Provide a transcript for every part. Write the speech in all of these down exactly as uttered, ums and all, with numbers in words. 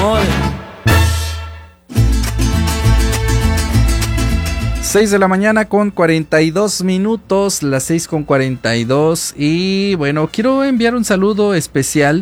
amor. seis de la mañana con cuarenta y dos minutos, las seis con cuarenta y dos. Y bueno, quiero enviar un saludo especial.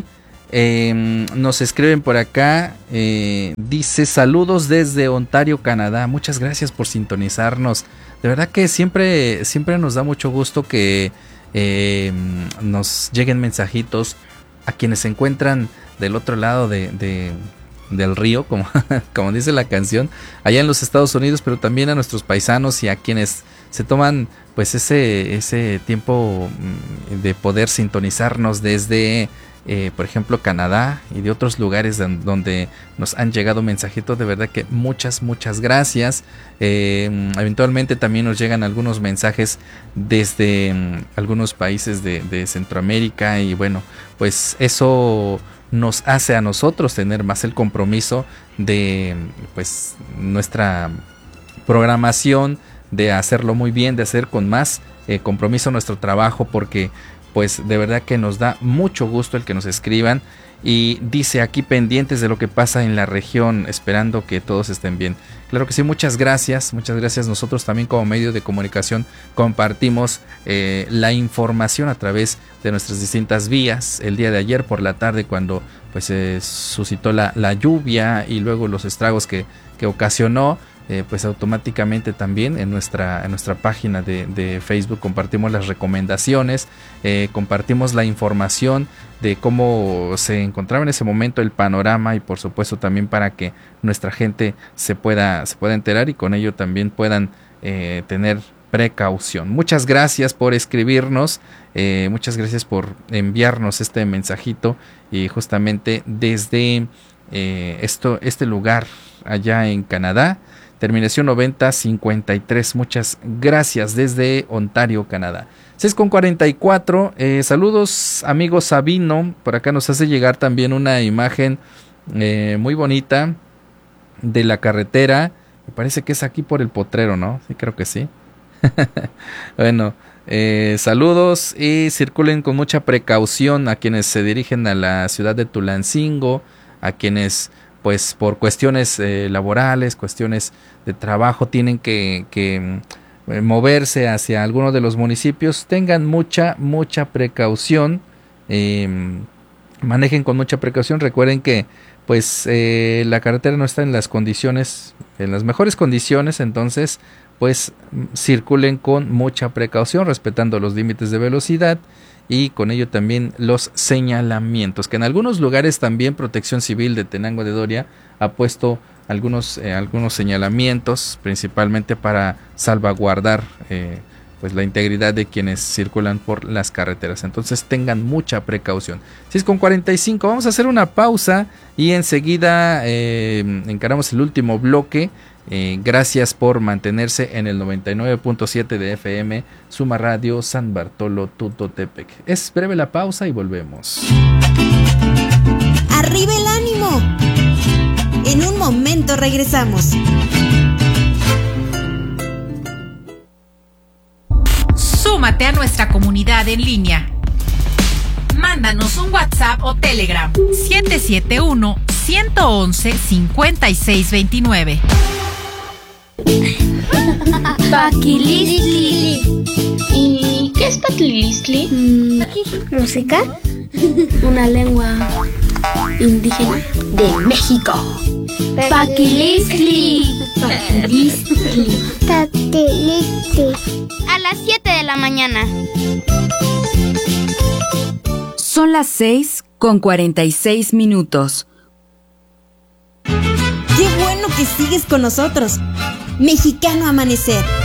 Eh, nos escriben por acá. Eh, dice: saludos desde Ontario, Canadá. Muchas gracias por sintonizarnos. De verdad que siempre, siempre nos da mucho gusto que eh, nos lleguen mensajitos a quienes se encuentran del otro lado de, de del río, como, como dice la canción, allá en los Estados Unidos, pero también a nuestros paisanos y a quienes se toman pues ese, ese tiempo de poder sintonizarnos desde eh, por ejemplo Canadá y de otros lugares donde nos han llegado mensajitos. De verdad que muchas muchas gracias. Eh, eventualmente también nos llegan algunos mensajes desde um, algunos países de, de Centroamérica, y bueno, pues eso nos hace a nosotros tener más el compromiso de pues nuestra programación, de hacerlo muy bien, de hacer con más eh, compromiso nuestro trabajo, porque pues de verdad que nos da mucho gusto el que nos escriban. Y dice aquí: pendientes de lo que pasa en la región, esperando que todos estén bien. Claro que sí, muchas gracias, muchas gracias. Nosotros también como medio de comunicación compartimos eh, la información a través de nuestras distintas vías. El día de ayer por la tarde, cuando pues se eh, suscitó la, la lluvia y luego los estragos que, que ocasionó, Eh, pues automáticamente también en nuestra, en nuestra página de, de Facebook compartimos las recomendaciones, eh, compartimos la información de cómo se encontraba en ese momento el panorama, y por supuesto también para que nuestra gente se pueda, se pueda enterar y con ello también puedan eh, tener precaución. Muchas gracias por escribirnos, eh, muchas gracias por enviarnos este mensajito, y justamente desde eh, esto, este lugar allá en Canadá, terminación noventa cincuenta y tres. Muchas gracias desde Ontario, Canadá. seis con cuarenta y cuatro. Eh, saludos, amigo Sabino. Por acá nos hace llegar también una imagen eh, muy bonita de la carretera. Me parece que es aquí por el Potrero, ¿no? Sí, creo que sí. Bueno, eh, saludos, y circulen con mucha precaución a quienes se dirigen a la ciudad de Tulancingo, a quienes pues por cuestiones eh, laborales, cuestiones de trabajo tienen que, que eh, moverse hacia alguno de los municipios. Tengan mucha, mucha precaución, eh, manejen con mucha precaución. Recuerden que pues eh, la carretera no está en las condiciones, en las mejores condiciones, entonces pues circulen con mucha precaución, respetando los límites de velocidad, y con ello también los señalamientos, que en algunos lugares también Protección Civil de Tenango de Doria ha puesto algunos, eh, algunos señalamientos, principalmente para salvaguardar eh, pues la integridad de quienes circulan por las carreteras. Entonces tengan mucha precaución. seis con cuarenta y cinco, vamos a hacer una pausa y enseguida eh, encaramos el último bloque. Eh, gracias por mantenerse en el noventa y nueve punto siete de F M, Suma Radio San Bartolo Tutotepec. Es breve la pausa y volvemos. ¡Arriba el ánimo! En un momento regresamos. Súmate a nuestra comunidad en línea. Mándanos un WhatsApp o Telegram: siete siete uno, uno uno uno, cinco seis dos nueve. Paquilistli. ¿Y qué es Paquilistli? Mm, música. Una lengua indígena de México. Paquilistli. Paquilistli. Paquilistli. A las siete de la mañana. Son las seis con cuarenta y seis minutos. ¡Qué bueno que sigues con nosotros! Mexicano Amanecer,